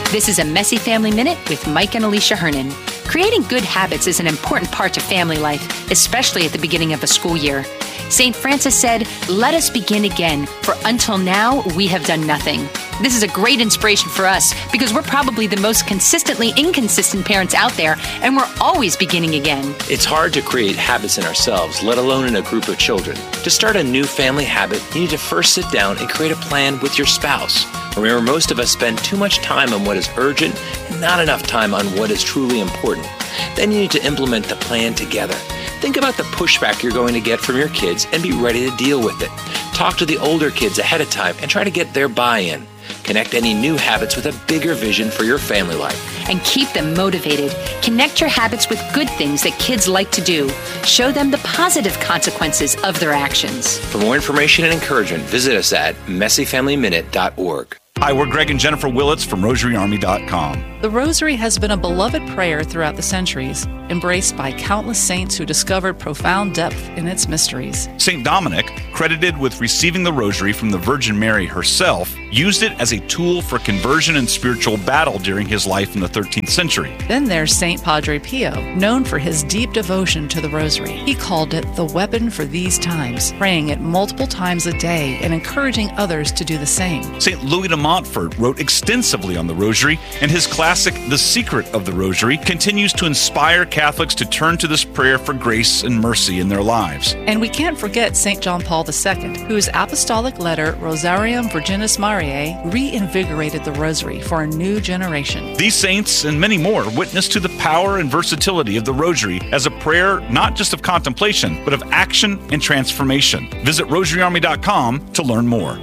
This is a Messy Family Minute with Mike and Alicia Hernan. Creating good habits is an important part of family life, especially at the beginning of a school year. St. Francis said, "Let us begin again, for until now we have done nothing." This is a great inspiration for us because we're probably the most consistently inconsistent parents out there, and we're always beginning again. It's hard to create habits in ourselves, let alone in a group of children. To start a new family habit, you need to first sit down and create a plan with your spouse. Remember, most of us spend too much time on what is urgent and not enough time on what is truly important. Then you need to implement the plan together. Think about the pushback you're going to get from your kids and be ready to deal with it. Talk to the older kids ahead of time and try to get their buy-in. Connect any new habits with a bigger vision for your family life. And keep them motivated. Connect your habits with good things that kids like to do. Show them the positive consequences of their actions. For more information and encouragement, visit us at messyfamilyminute.org. Hi, we're Greg and Jennifer Willits from RosaryArmy.com. The Rosary has been a beloved prayer throughout the centuries, embraced by countless saints who discovered profound depth in its mysteries. St. Dominic, credited with receiving the Rosary from the Virgin Mary herself, used it as a tool for conversion and spiritual battle during his life in the 13th century. Then there's St. Padre Pio, known for his deep devotion to the Rosary. He called it the weapon for these times, praying it multiple times a day and encouraging others to do the same. St. Louis de Montfort wrote extensively on the Rosary, and his classic, The Secret of the Rosary, continues to inspire Catholics to turn to this prayer for grace and mercy in their lives. And we can't forget St. John Paul II, whose apostolic letter, Rosarium Virginis Mariae, reinvigorated the Rosary for a new generation. These saints and many more witness to the power and versatility of the Rosary as a prayer not just of contemplation, but of action and transformation. Visit RosaryArmy.com to learn more.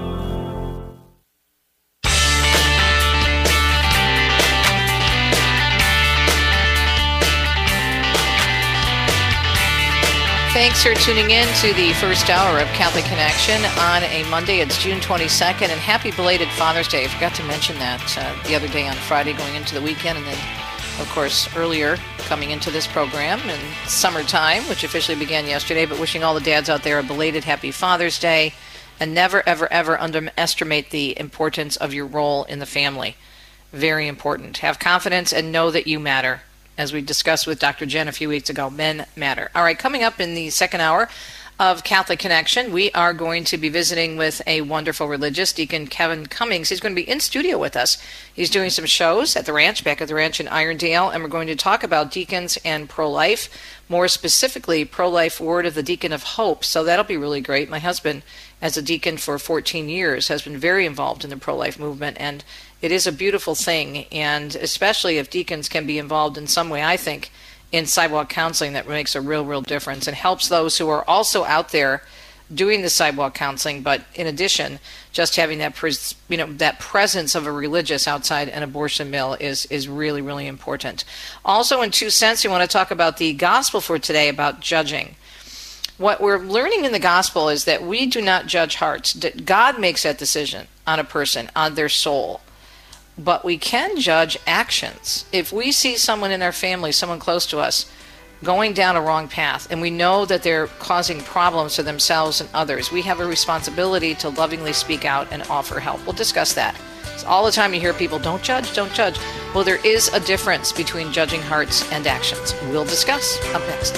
Thanks for tuning in to the first hour of Catholic Connection on a Monday. It's June 22nd, and happy belated Father's Day. I forgot to mention that the other day on Friday going into the weekend, and then, of course, earlier coming into this program in summertime, which officially began yesterday, but wishing all the dads out there a belated happy Father's Day, and never, ever, ever underestimate the importance of your role in the family. Very important. Have confidence and know that you matter. As we discussed with Dr. Jen a few weeks ago, men matter. All right, coming up in the second hour of Catholic Connection, we are going to be visiting with a wonderful religious, Deacon Kevin Cummings. He's going to be in studio with us. He's doing some shows at the ranch, back at the ranch in Irondale, and we're going to talk about deacons and pro-life, more specifically, pro-life word of the Deacon of Hope. So that'll be really great. My husband, as a deacon for 14 years, has been very involved in the pro-life movement, and it is a beautiful thing, and especially if deacons can be involved in some way, I think, in sidewalk counseling, that makes a real difference and helps those who are also out there doing the sidewalk counseling, but in addition, just having that that presence of a religious outside an abortion mill is really important. Also, in 2 cents, we want to talk about the gospel for today about judging. What we're learning in the gospel is that we do not judge hearts. God makes that decision on a person, on their soul. But we can judge actions. If we see someone in our family, someone close to us, going down a wrong path, and we know that they're causing problems to themselves and others, we have a responsibility to lovingly speak out and offer help. We'll discuss that. So all the time you hear people, don't judge, don't judge. Well, there is a difference between judging hearts and actions. We'll discuss up next.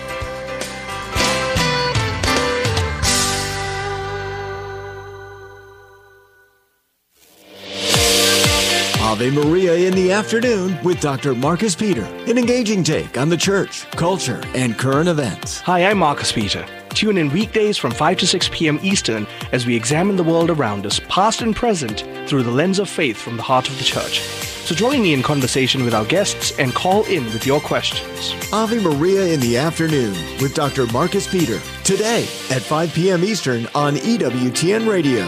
Ave Maria in the afternoon with Dr. Marcus Peter, an engaging take on the church, culture, and current events. Hi, I'm Marcus Peter. Tune in weekdays from 5 to 6 p.m. Eastern as we examine the world around us, past and present, through the lens of faith from the heart of the church. So join me in conversation with our guests and call in with your questions. Ave Maria in the afternoon with Dr. Marcus Peter, today at 5 p.m. Eastern on EWTN Radio.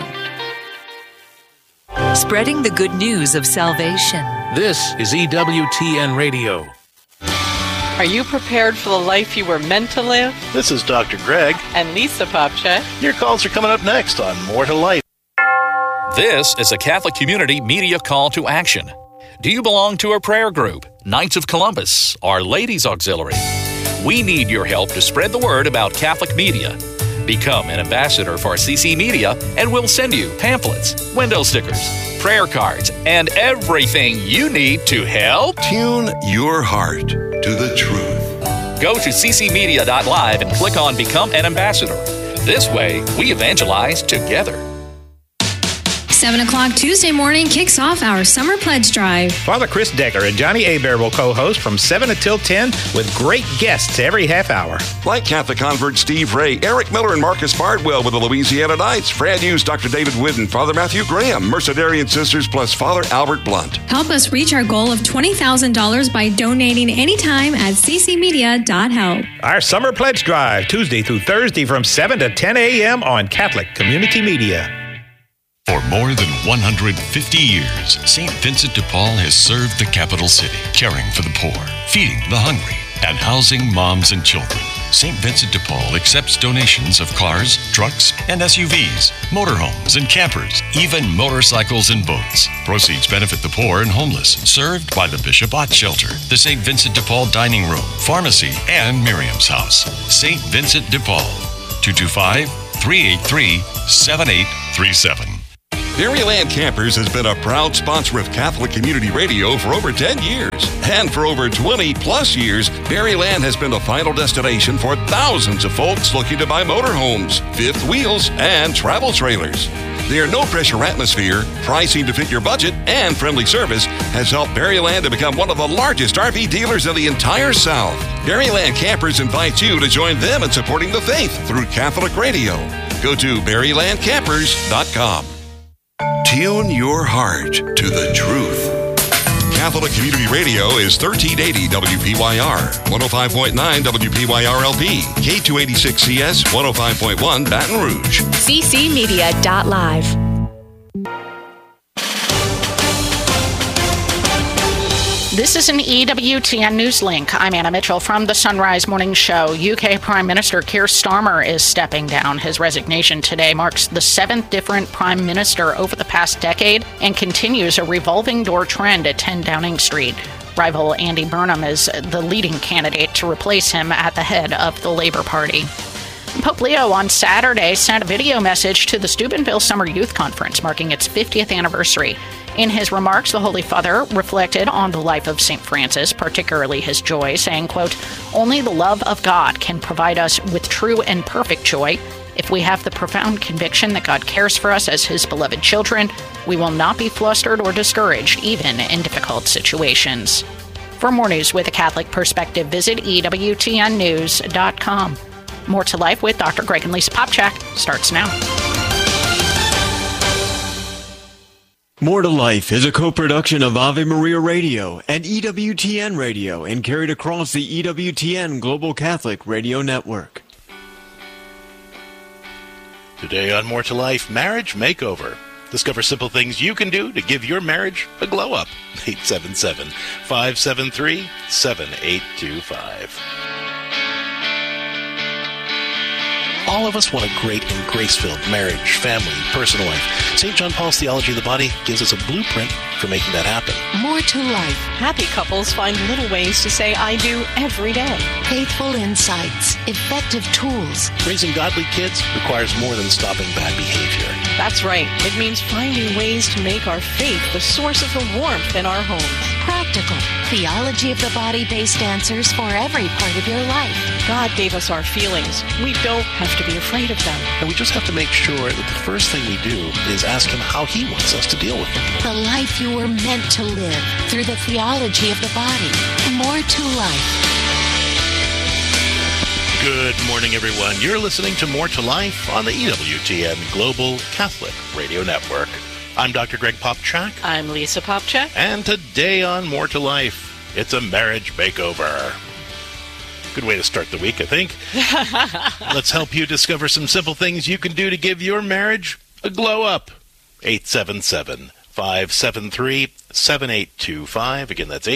Spreading the good news of salvation. This is EWTN Radio. Are you prepared for the life you were meant to live? This is Dr. Greg. And Lisa Popchak. Your calls are coming up next on More to Life. This is a Catholic Community Media Call to Action. Do you belong to a prayer group, Knights of Columbus, or Ladies Auxiliary? We need your help to spread the word about Catholic media. Become an ambassador for CC Media, and we'll send you pamphlets, window stickers, prayer cards, and everything you need to help tune your heart to the truth. Go to ccmedia.live and click on Become an Ambassador. This way, we evangelize together. 7 o'clock Tuesday morning kicks off our Summer Pledge Drive. Father Chris Decker and Johnny Abair will co-host from 7 until 10 with great guests every half hour. Like Catholic convert Steve Ray, Eric Miller, and Marcus Bardwell with the Louisiana Knights, Fran Hughes, Dr. David Whidden, Father Matthew Graham, Mercedarian Sisters, plus Father Albert Blunt. Help us reach our goal of $20,000 by donating anytime at ccmedia.help. Our Summer Pledge Drive, Tuesday through Thursday from 7 to 10 a.m. on Catholic Community Media. For more than 150 years, St. Vincent de Paul has served the capital city, caring for the poor, feeding the hungry, and housing moms and children. St. Vincent de Paul accepts donations of cars, trucks, and SUVs, motorhomes and campers, even motorcycles and boats. Proceeds benefit the poor and homeless, served by the Bishop Ott Shelter, the St. Vincent de Paul Dining Room, Pharmacy, and Miriam's House. St. Vincent de Paul, 225-383-7837. Berryland Campers has been a proud sponsor of Catholic Community Radio for over 10 years. And for over 20 plus years, Berryland has been the final destination for thousands of folks looking to buy motorhomes, fifth wheels, and travel trailers. Their no-pressure atmosphere, pricing to fit your budget, and friendly service has helped Berryland to become one of the largest RV dealers in the entire South. Berryland Campers invites you to join them in supporting the faith through Catholic Radio. Go to berrylandcampers.com. Tune your heart to the truth. Catholic Community Radio is 1380 WPYR, 105.9 WPYR-LP, K286CS, 105.1 Baton Rouge. ccmedia.live. This is an EWTN News Link. I'm Anna Mitchell from the Sunrise Morning Show. UK Prime Minister Keir Starmer is stepping down. His resignation today marks the 7th different Prime Minister over the past decade and continues a revolving door trend at 10 Downing Street. Rival Andy Burnham is the leading candidate to replace him at the head of the Labour Party. Pope Leo on Saturday sent a video message to the Steubenville Summer Youth Conference marking its 50th anniversary. In his remarks, the Holy Father reflected on the life of St. Francis, particularly his joy, saying, quote, "Only the love of God can provide us with true and perfect joy. If we have the profound conviction that God cares for us as his beloved children, we will not be flustered or discouraged, even in difficult situations." For more news with a Catholic perspective, visit EWTNnews.com. More to Life with Dr. Greg and Lisa Popchak starts now. More to Life is a co-production of Ave Maria Radio and EWTN Radio and carried across the EWTN Global Catholic Radio Network. Today on More to Life, Marriage Makeover. Discover simple things you can do to give your marriage a glow up. 877-573-7825. All of us want a great and grace-filled marriage, family, personal life. St. John Paul's Theology of the Body gives us a blueprint for making that happen. More to life. Happy couples find little ways to say I do every day. Faithful insights. Effective tools. Raising godly kids requires more than stopping bad behavior. That's right. It means finding ways to make our faith the source of the warmth in our homes. Practical. Theology of the Body-based answers for every part of your life. God gave us our feelings. We don't have to be afraid of them. And we just have to make sure that the first thing we do is ask him how he wants us to deal with them. The life you were meant to live through the theology of the body. More to life. Good morning, everyone. You're listening to More to Life on the EWTN Global Catholic Radio Network. I'm Dr. Greg Popchak. I'm Lisa Popchak. And today on More to Life, it's a marriage makeover. Good way to start the week, I think. Let's help you discover some simple things you can do to give your marriage a glow up. 877-573-7825. Again, that's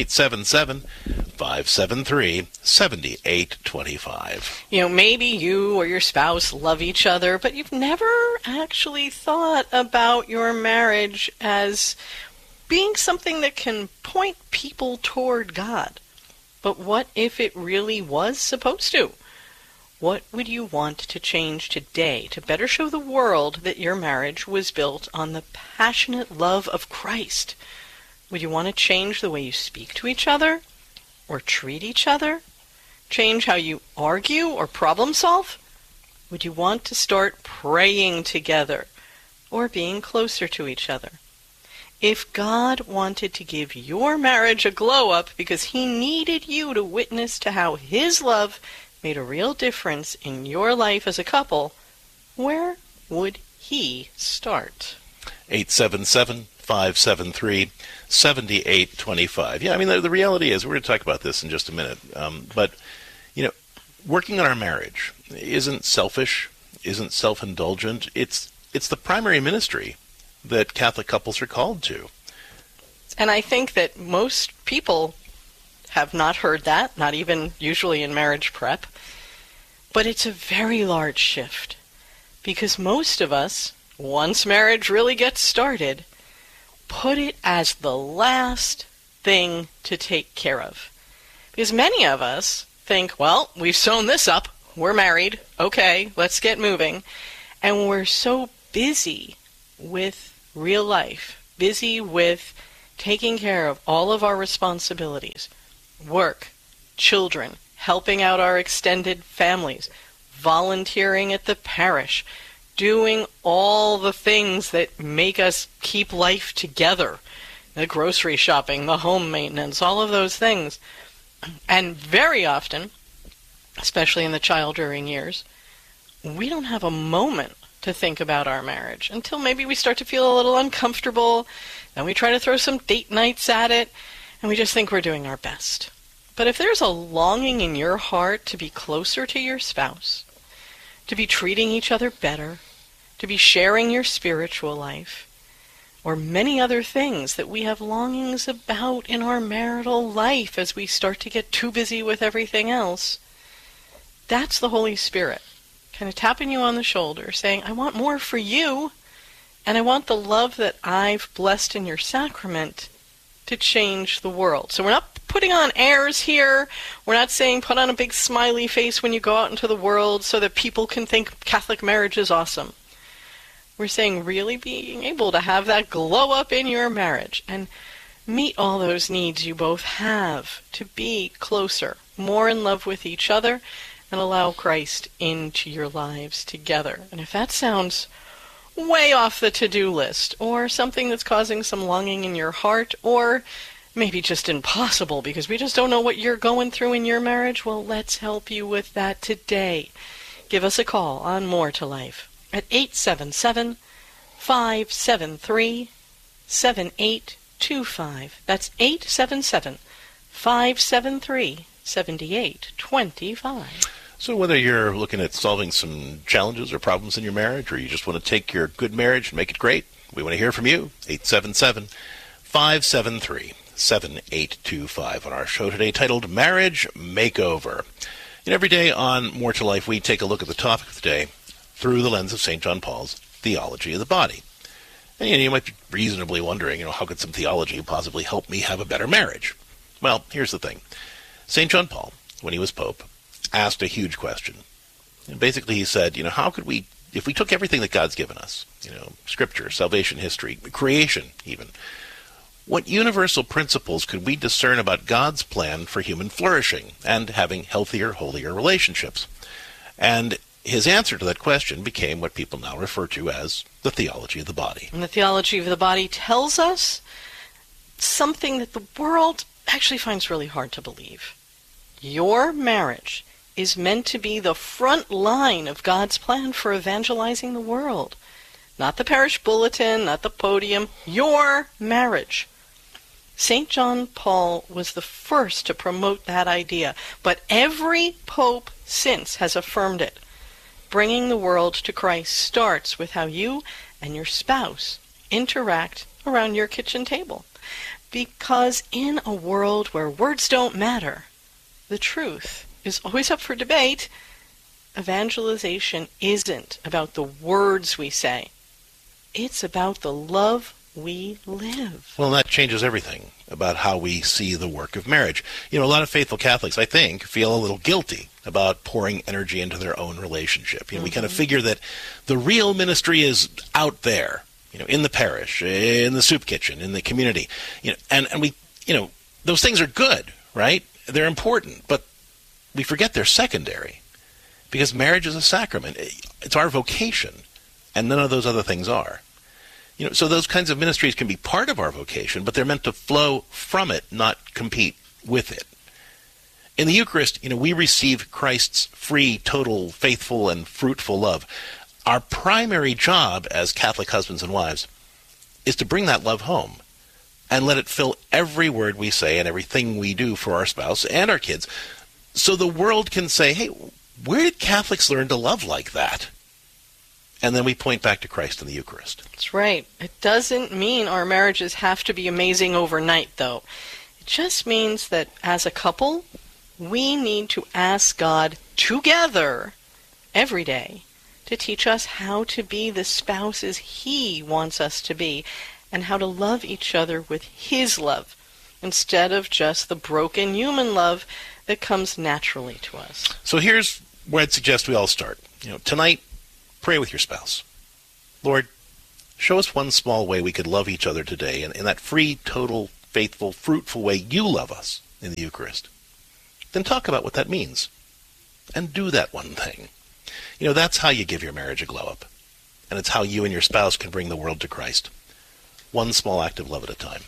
877-573-7825. You know, maybe you or your spouse love each other, but you've never actually thought about your marriage as being something that can point people toward God. But what if it really was supposed to? What would you want to change today to better show the world that your marriage was built on the passionate love of Christ? Would you want to change the way you speak to each other or treat each other? Change how you argue or problem solve? Would you want to start praying together or being closer to each other? If God wanted to give your marriage a glow-up because he needed you to witness to how his love made a real difference in your life as a couple, where would he start? 877-573-7825. Yeah, I mean, the reality is, we're going to talk about this in just a minute, but, working on our marriage isn't selfish, isn't self-indulgent. It's the primary ministry that Catholic couples are called to. And I think that most people have not heard that, not even usually in marriage prep. But it's a very large shift, because most of us, once marriage really gets started, put it as the last thing to take care of. Because many of us think, well, we've sewn this up, we're married, okay, let's get moving. And we're so busy with real life, busy with taking care of all of our responsibilities, work, children, helping out our extended families, volunteering at the parish, doing all the things that make us keep life together, the grocery shopping, the home maintenance, all of those things. And very often, especially in the child-rearing years, we don't have a moment to think about our marriage until maybe we start to feel a little uncomfortable, and we try to throw some date nights at it, and we just think we're doing our best. But if there's a longing in your heart to be closer to your spouse, to be treating each other better, to be sharing your spiritual life, or many other things that we have longings about in our marital life as we start to get too busy with everything else, that's the Holy Spirit kind of tapping you on the shoulder, saying, I want more for you, and I want the love that I've blessed in your sacrament to change the world. So we're not putting on airs here. We're not saying put on a big smiley face when you go out into the world so that people can think Catholic marriage is awesome. We're saying really being able to have that glow up in your marriage and meet all those needs you both have to be closer, more in love with each other, and allow Christ into your lives together. And if that sounds way off the to-do list, or something that's causing some longing in your heart, or maybe just impossible because we just don't know what you're going through in your marriage, well, let's help you with that today. Give us a call on More to Life at 877-573-7825. That's 877-573-7825. So whether you're looking at solving some challenges or problems in your marriage, or you just want to take your good marriage and make it great, we want to hear from you. 877-573-7825 on our show today, titled Marriage Makeover. And every day on More to Life, we take a look at the topic of the day through the lens of St. John Paul's theology of the body. And you might be reasonably wondering, how could some theology possibly help me have a better marriage? Well, here's the thing. St. John Paul, when he was Pope, asked a huge question. And basically he said, how could we, if we took everything that God's given us, Scripture, salvation history, creation even, what universal principles could we discern about God's plan for human flourishing and having healthier, holier relationships? And his answer to that question became what people now refer to as the theology of the body. And the theology of the body tells us something that the world actually finds really hard to believe. Your marriage is meant to be the front line of God's plan for evangelizing the world. Not the parish bulletin, not the podium, your marriage. St. John Paul was the first to promote that idea, but every pope since has affirmed it. Bringing the world to Christ starts with how you and your spouse interact around your kitchen table. Because in a world where words don't matter, the truth is always up for debate. Evangelization isn't about the words we say. It's about the love we live. Well, that changes everything about how we see the work of marriage. A lot of faithful Catholics, I think, feel a little guilty about pouring energy into their own relationship. We kind of figure that the real ministry is out there, in the parish, in the soup kitchen, in the community. And we, those things are good, right? They're important, but we forget they're secondary because marriage is a sacrament. It's our vocation, and none of those other things are. So those kinds of ministries can be part of our vocation, but they're meant to flow from it, not compete with it. In the Eucharist, we receive Christ's free, total, faithful, and fruitful love. Our primary job as Catholic husbands and wives is to bring that love home and let it fill every word we say and everything we do for our spouse and our kids, so the world can say, hey, where did Catholics learn to love like that? And then we point back to Christ in the Eucharist. That's right. It doesn't mean our marriages have to be amazing overnight, though. It just means that as a couple, we need to ask God together every day to teach us how to be the spouses He wants us to be and how to love each other with His love instead of just the broken human love that comes naturally to us. So here's where I'd suggest we all start. Tonight, pray with your spouse. Lord, show us one small way we could love each other today in that free, total, faithful, fruitful way you love us in the Eucharist. Then talk about what that means and do that one thing. That's how you give your marriage a glow up. And it's how you and your spouse can bring the world to Christ. One small act of love at a time.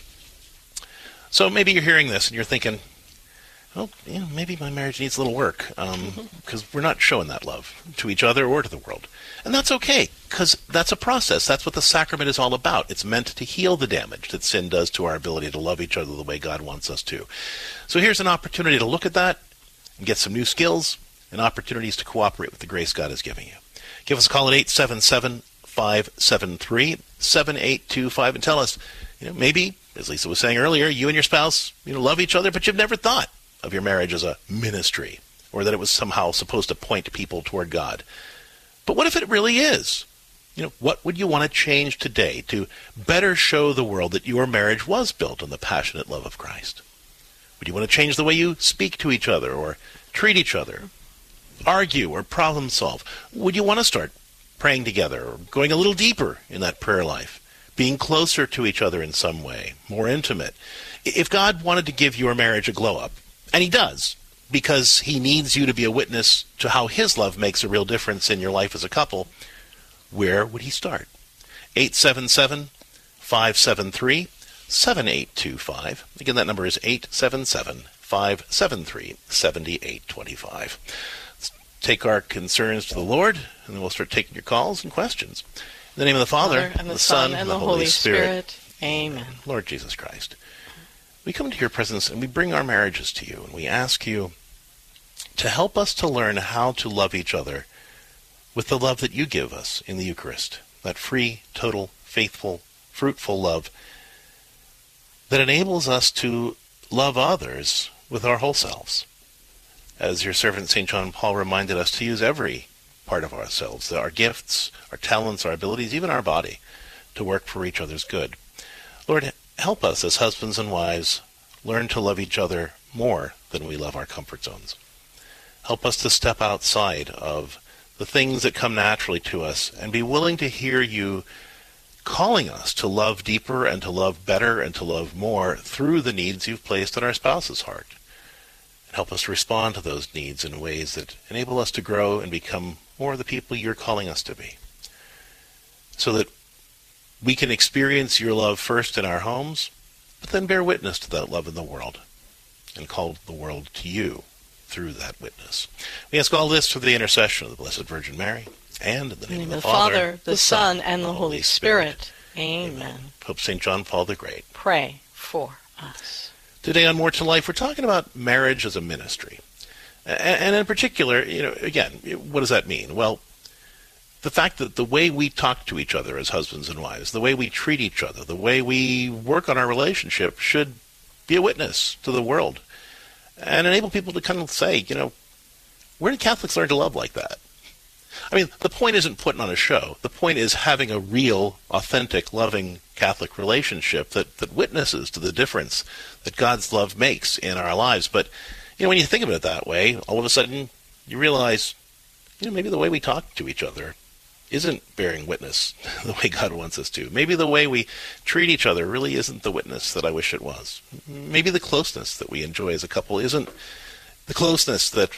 So maybe you're hearing this and you're thinking, well, maybe my marriage needs a little work because we're not showing that love to each other or to the world. And that's okay, because that's a process. That's what the sacrament is all about. It's meant to heal the damage that sin does to our ability to love each other the way God wants us to. So here's an opportunity to look at that and get some new skills and opportunities to cooperate with the grace God is giving you. Give us a call at 877-573-7825 and tell us, maybe, as Lisa was saying earlier, you and your spouse, love each other, but you've never thought of your marriage as a ministry or that it was somehow supposed to point people toward God. But what if it really is? What would you want to change today to better show the world that your marriage was built on the passionate love of Christ? Would you want to change the way you speak to each other or treat each other, argue or problem solve? Would you want to start praying together or going a little deeper in that prayer life, being closer to each other in some way, more intimate? If God wanted to give your marriage a glow up, and He does, because He needs you to be a witness to how His love makes a real difference in your life as a couple, where would He start? 877-573-7825. Again, that number is 877-573-7825. Let's take our concerns to the Lord, and then we'll start taking your calls and questions. In the name of the Father, and the Son, and the Holy Spirit. Amen. Lord Jesus Christ, we come to your presence and we bring our marriages to you, and we ask you to help us to learn how to love each other with the love that you give us in the Eucharist, that free, total, faithful, fruitful love that enables us to love others with our whole selves. As your servant St. John Paul reminded us to use every part of ourselves, our gifts, our talents, our abilities, even our body, to work for each other's good. Lord, help us as husbands and wives learn to love each other more than we love our comfort zones. Help us to step outside of the things that come naturally to us and be willing to hear you calling us to love deeper and to love better and to love more through the needs you've placed in our spouse's heart. And help us respond to those needs in ways that enable us to grow and become more the people you're calling us to be, so that we can experience your love first in our homes, but then bear witness to that love in the world and call the world to you through that witness. We ask all this through the intercession of the Blessed Virgin Mary, and in the name of the Father, the Son, and the Holy Spirit. Amen. Pope St. John Paul the Great, pray for us. Today on More to Life, we're talking about marriage as a ministry. And in particular, again, what does that mean? Well, the fact that the way we talk to each other as husbands and wives, the way we treat each other, the way we work on our relationship should be a witness to the world and enable people to kind of say, where did Catholics learn to love like that? I mean, the point isn't putting on a show. The point is having a real, authentic, loving Catholic relationship that witnesses to the difference that God's love makes in our lives. But, when you think of it that way, all of a sudden you realize, maybe the way we talk to each other isn't bearing witness the way God wants us to. Maybe the way we treat each other really isn't the witness that I wish it was. Maybe the closeness that we enjoy as a couple isn't the closeness that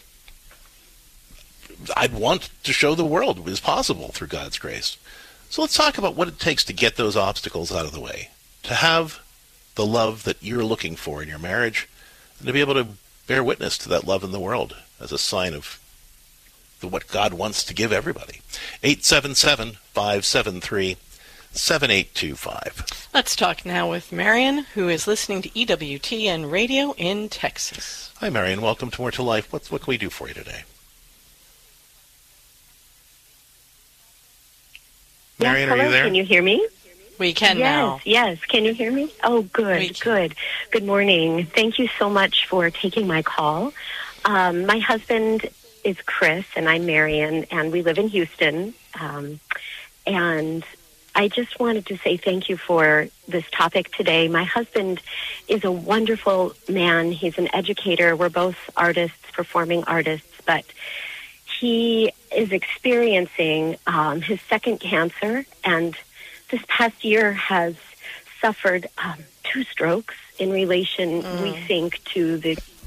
I'd want to show the world is possible through God's grace. So let's talk about what it takes to get those obstacles out of the way, to have the love that you're looking for in your marriage, and to be able to bear witness to that love in the world as a sign of what God wants to give everybody. 877-573-7825. Let's talk now with Marion, who is listening to EWTN Radio in Texas. Hi, Marion. Welcome to More to Life. What can we do for you today? Marion, hello, are you there? Can you hear me? We can now. Yes. Can you hear me? Oh, good. Good morning. Thank you so much for taking my call. My husband is Chris, and I'm Marion, and we live in Houston. And I just wanted to say thank you for this topic today. My husband is a wonderful man. He's an educator. We're both artists, performing artists, but he is experiencing his second cancer, and this past year has suffered 2 strokes in relation, we think, to the